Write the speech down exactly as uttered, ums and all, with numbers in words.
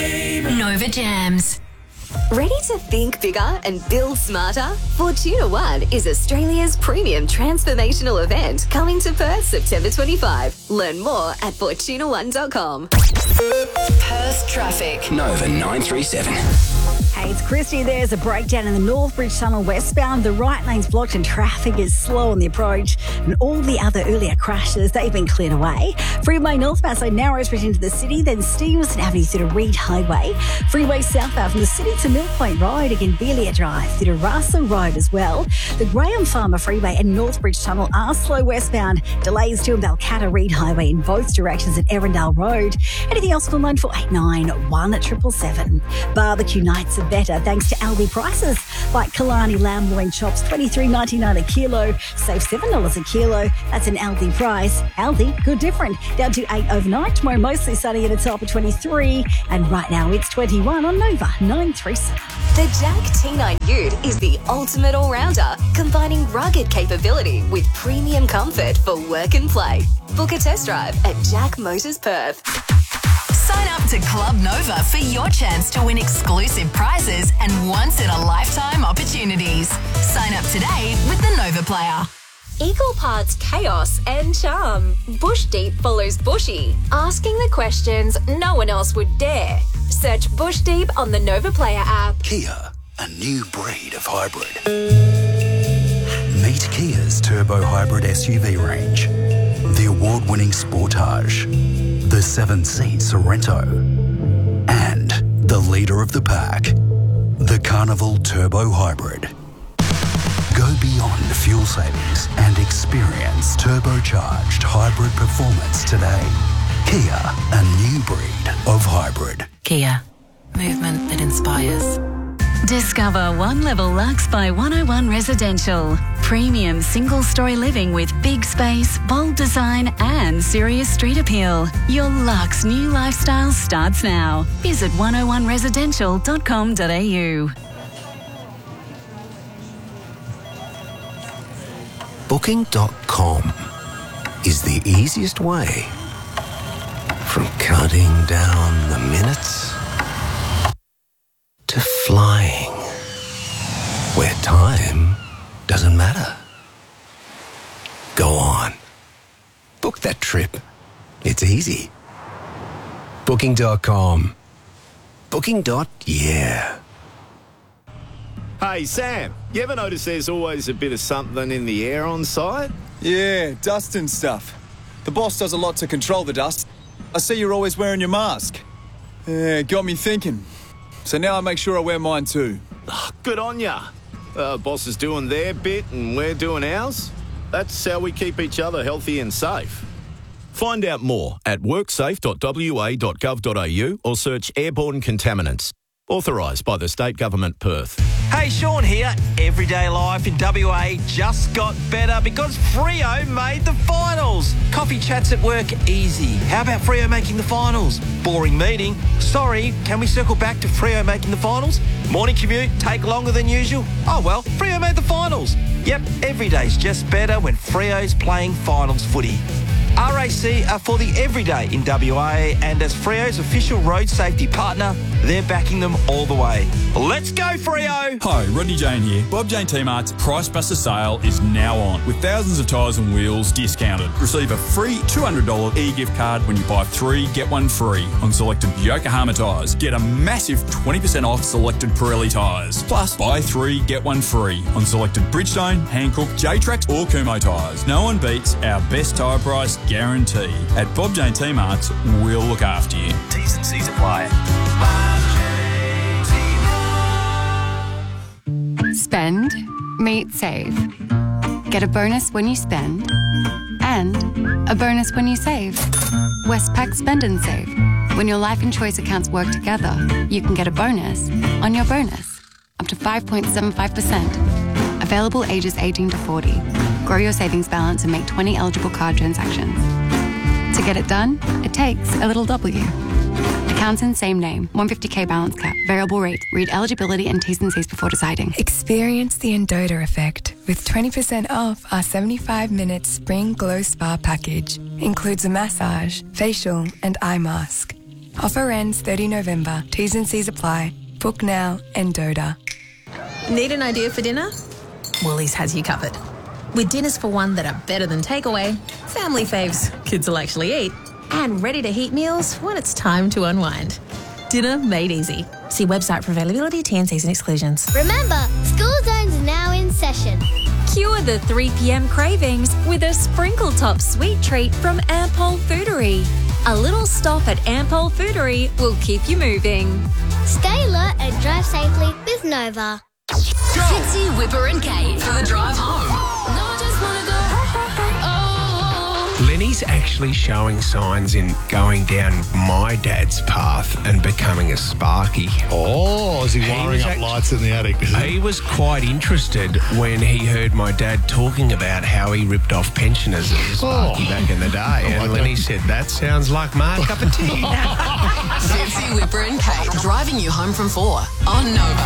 Babe. Nova Jams. Ready to think bigger and build smarter? Fortuna One is Australia's premium transformational event coming to Perth September twenty-fifth. Learn more at fortuna one dot com. Perth traffic. Nova nine three seven. Hey, it's Christy. There's a breakdown in the Northbridge Tunnel westbound. The right lane's blocked and traffic is slow on the approach. And all the other earlier crashes, they've been cleared away. Freeway northbound, so Narrowsbridge into the city, then Stevenson Avenue through to Reed Highway. Freeway southbound from the city to Mill Point Road, again Belia Drive through to Russell Road as well. The Graham Farmer Freeway and Northbridge Tunnel are slow westbound. Delays to Balcatta Reed Highway in both directions at Erindale Road. Anything else, call nine four eight nine, one seven seven seven. Barbecue nights are better thanks to Aldi prices. Like Killarney lamb loin chops, twenty-three ninety-nine a kilo. Save seven dollars a kilo. That's an Aldi price. Aldi, good different. Down to eight overnight. Tomorrow mostly sunny at a top of twenty-three. And right now it's twenty-one on Nova nine three seven. The Jack T nine Ute is the ultimate all-rounder, combining rugged capability with premium comfort for work and play. Book a test drive at Jack Motors Perth. Sign up to Club Nova for your chance to win exclusive prizes and once-in-a-lifetime opportunities. Sign up today with the Nova Player. Equal parts chaos and charm. Bush Deep follows Bushy, asking the questions no one else would dare. Search Bush Deep on the Nova Player app. Kia, a new breed of hybrid. Meet Kia's turbo hybrid S U V range. The award-winning Sportage, the seven-seat Sorrento, and the leader of the pack, the Carnival Turbo Hybrid. Go beyond fuel savings and experience turbocharged hybrid performance today. Kia, a new breed of hybrid. Kia, movement that inspires. Discover One Level Luxe by one oh one Residential. Premium single-story living with big space, bold design and serious street appeal. Your luxe new lifestyle starts now. Visit one oh one residential dot com dot a u. Booking dot com is the easiest way from counting down the minutes to flying where time doesn't matter. Go on. Book that trip. It's easy. Booking dot com. Booking. Yeah. Hey, Sam, you ever notice there's always a bit of something in the air on site? Yeah, dust and stuff. The boss does a lot to control the dust. I see you're always wearing your mask. Yeah, got me thinking. So now I make sure I wear mine too. Oh, good on ya. Uh, boss is doing their bit and we're doing ours. That's how we keep each other healthy and safe. Find out more at worksafe dot w a dot gov dot a u or search airborne contaminants. Authorised by the State Government, Perth. Hey, Sean here. Everyday life in W A just got better because Freo made the finals. Coffee chats at work, easy. How about Freo making the finals? Boring meeting. Sorry, can we circle back to Freo making the finals? Morning commute, take longer than usual? Oh well, Freo made the finals. Yep, every day's just better when Freo's playing finals footy. R A C are for the everyday in W A, and as Freo's official road safety partner, they're backing them all the way. Let's go, Freo! Hi, Rodney Jane here. Bob Jane T-Mart's Price Buster sale is now on, with thousands of tyres and wheels discounted. Receive a free two hundred dollars e-gift card when you buy three, get one free on selected Yokohama tyres. Get a massive twenty percent off selected Pirelli tyres. Plus, buy three, get one free on selected Bridgestone, Hankook, J-Trax or Kumho tyres. No one beats our best tyre price guarantee. At Bob Jane T-Mart's, we'll look after you. T's and C's apply. Spend, meet, save. Get a bonus when you spend and a bonus when you save. Westpac Spend and Save. When your life and choice accounts work together, you can get a bonus on your bonus, up to five point seven five percent. Available ages eighteen to forty. Grow your savings balance and make twenty eligible card transactions. To get it done, it takes a little W. Accounts in same name, one hundred fifty k balance cap, variable rate. Read eligibility and T's and C's before deciding. Experience the Endota effect with twenty percent off our seventy-five minute Spring Glow Spa package. Includes a massage, facial and eye mask. Offer ends thirtieth of November. T's and C's apply. Book now and Doda. Need an idea for dinner? Woolies has you covered. With dinners for one that are better than takeaway, family faves kids will actually eat, and ready-to-heat meals when it's time to unwind. Dinner made easy. See website for availability, T and Cs and exclusions. Remember, school zones are now in session. Cure the three p.m. cravings with a sprinkle top sweet treat from Ampol Foodery. A little stop at Ampol Foodery will keep you moving. Stay alert and drive safely with Nova. Fitzy, Whipper and Kate for the drive home. Lenny's actually showing signs in going down my dad's path and becoming a Sparky. Oh, is he wiring up act- lights in the attic? Is he was quite interested when he heard my dad talking about how he ripped off pensioners as a Sparky Oh. back in the day. And like Lenny that. said, that sounds like my cup of tea. Fitzy, Whipper and Kate driving you home from four on Nova.